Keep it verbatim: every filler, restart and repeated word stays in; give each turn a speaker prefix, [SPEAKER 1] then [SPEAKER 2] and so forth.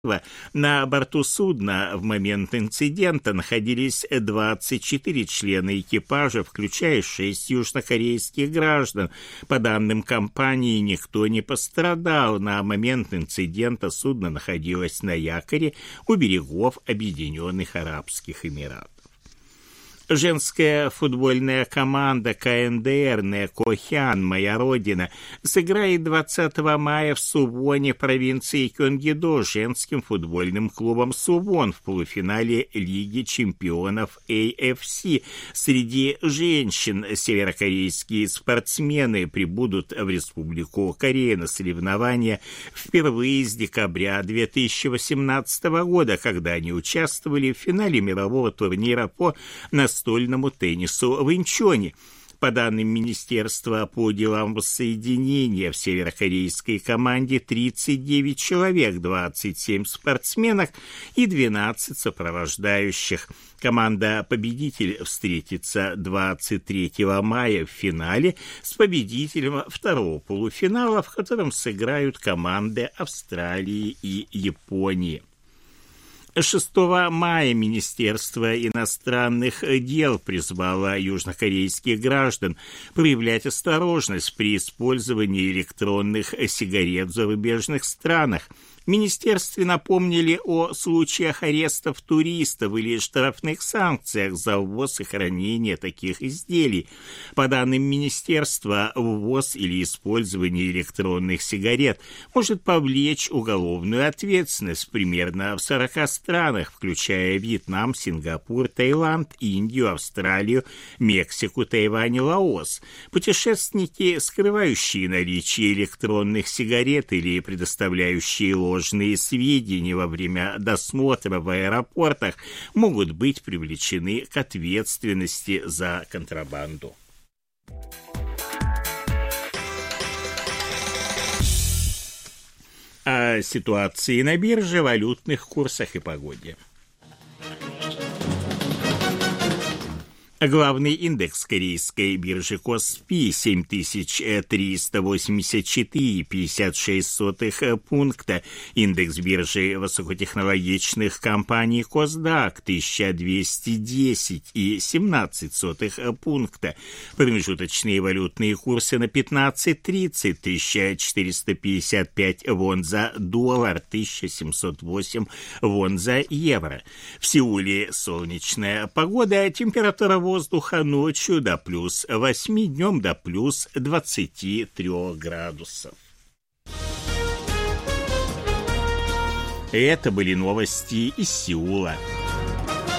[SPEAKER 1] На борту судна в момент инцидента находились двадцать четыре члена экипажа, включая шесть южнокорейских граждан. По данным компании, никто не пострадал. На момент инцидента судно находилось на якоре у берегов Объединенных Арабских Эмиратов. Женская футбольная команда ка эн дэ эр «Некохян. Моя родина» сыграет двадцатого мая в Сувоне, провинции Кёнгидо, женским футбольным клубом «Сувон» в полуфинале Лиги чемпионов эй эф си. Среди женщин северокорейские спортсмены прибудут в Республику Корея на соревнования впервые с декабря две тысячи восемнадцатого года, когда они участвовали в финале мирового турнира по настольному настольному теннису в Инчоне. По данным Министерства по делам воссоединения, в северокорейской команде тридцать девять человек, двадцать семь спортсменок и двенадцать сопровождающих. Команда-победитель встретится двадцать третьего мая в финале с победителем второго полуфинала, в котором сыграют команды Австралии и Японии. шестого мая Министерство иностранных дел призвало южнокорейских граждан проявлять осторожность при использовании электронных сигарет в зарубежных странах. В министерстве напомнили о случаях арестов туристов или штрафных санкциях за ввоз и хранение таких изделий. По данным министерства, ввоз или использование электронных сигарет может повлечь уголовную ответственность примерно в сорока странах, включая Вьетнам, Сингапур, Таиланд, Индию, Австралию, Мексику, Тайвань и Лаос. Путешественники, скрывающие наличие электронных сигарет или предоставляющие ложные сведения во время досмотра в аэропортах, могут быть привлечены к ответственности за контрабанду. О ситуации на бирже, валютных курсах и погоде. Главный индекс корейской биржи Коспи семь тысяч триста восемьдесят четыре и пятьдесят шесть сотых пункта. Индекс биржи высокотехнологичных компаний Косдак тысяча двести десять и семнадцать сотых пункта. Промежуточные валютные курсы на пятнадцать тридцать: тысяча четыреста пятьдесят пять вон за доллар, тысяча семьсот восемь вон за евро. В Сеуле солнечная погода, температура воздуха ночью до плюс восьми, днем до плюс двадцати трёх градусов. Это были новости из Сеула.